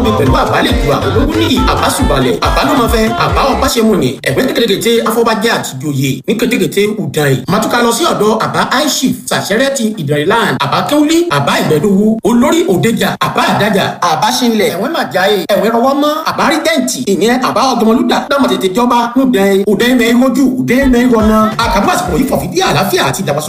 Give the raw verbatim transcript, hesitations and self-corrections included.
pẹ̀lú àbálẹ̀ ìtura olówó ní àbásùbalẹ̀ àbálòmọ́fẹ́ àbá ọ̀páṣẹ́mùnì ẹ̀gbẹ́ kékeré afọbajẹ́ àti ìjòyè ní kékeré Udanre matuka lọ sí ọ̀dọ̀ àbá aishif sàṣẹ́rẹ́ ti Ìdànrè land àbá kéwúlí àbá ìgbẹ́dówó olórí òdejà àbá àdájà àbá ṣinlẹ̀ ẹ̀wẹ́ màjáyé ẹ̀wẹ́ rọwọ́ mọ́ àbá rídẹ́ǹtì ìyẹn àbá ọgọmọlúdà dámọ̀ tètè jọba Udanre Udanre mẹ́rin rojú Udanre mẹ́rin rọnà àkàbọ̀ àsìkò yìí fọ̀fìdí àlàáfíà àti ìdàgbàsókè